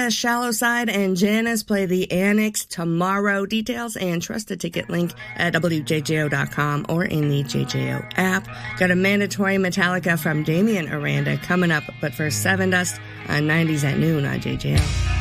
Metallica, Shallow Side, and Janus play the Annex tomorrow. Details and trust a ticket link at WJJO.com or in the JJO app. Got a mandatory Metallica from Damien Aranda coming up, but first Seven Dust on 90s at noon on JJO.